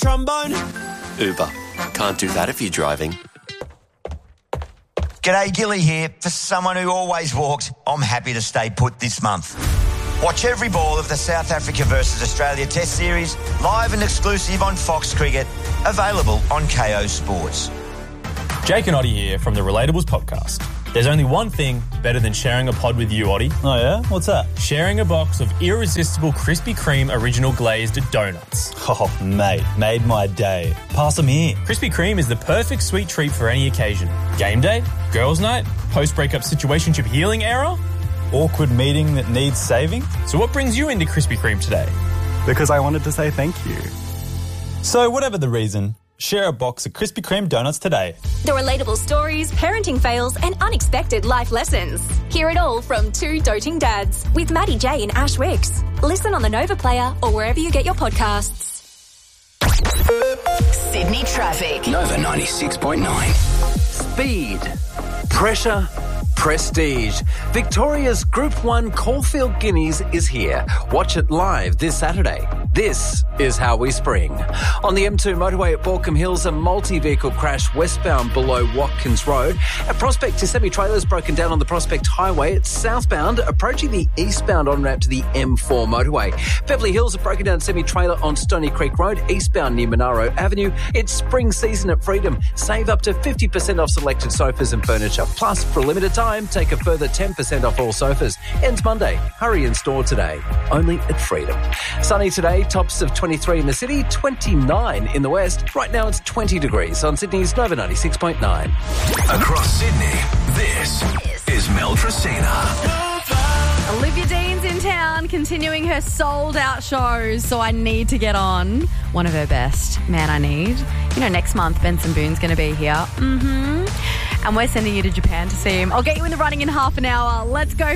trombone? Uber. Can't do that if you're driving. G'day, Gilly here. For someone who always walks, I'm happy to stay put this month. Watch every ball of the South Africa versus Australia Test Series, live and exclusive on Fox Cricket, available on KO Sports. Jake and Oddie here from the Relatables podcast. There's only one thing better than sharing a pod with you, Oddie. Oh, yeah? What's that? Sharing a box of irresistible Krispy Kreme original glazed donuts. Oh, mate, made my day. Pass them here. Krispy Kreme is the perfect sweet treat for any occasion. Game day, girls' night, post-breakup situationship healing era. Awkward meeting that needs saving? So what brings you into Krispy Kreme today? Because I wanted to say thank you. So whatever the reason, share a box of Krispy Kreme donuts today. The relatable stories, parenting fails and unexpected life lessons. Hear it all from two doting dads with Maddie J and Ash Wicks. Listen on the Nova Player or wherever you get your podcasts. Sydney traffic. Nova 96.9. Speed, pressure, prestige. Victoria's Group 1 Caulfield Guineas is here. Watch it live this Saturday. This is how we spring. On the M2 motorway at Baulkham Hills, a multi-vehicle crash westbound below Watkins Road. At Prospect, a semi-trailer's broken down on the Prospect Highway. It's southbound, approaching the eastbound on-ramp to the M4 motorway. Beverly Hills, a broken down semi-trailer on Stony Creek Road, eastbound near Monaro Avenue. It's spring season at Freedom. Save up to 50% off selected sofas and furniture. Plus, for a limited time, take a further 10% off all sofas. Ends Monday. Hurry in store today. Only at Freedom. Sunny today, tops of 23 in the city, 29 in the west. Right now it's 20 degrees on Sydney's Nova 96.9. Across Sydney, this is Mel Tracina. Olivia Dean's in town, continuing her sold-out shows, so I need to get on one of her best. Man, I need. You know, next month, Benson Boone's going to be here. And we're sending you to Japan to see him. I'll get you in the running in half an hour. Let's go.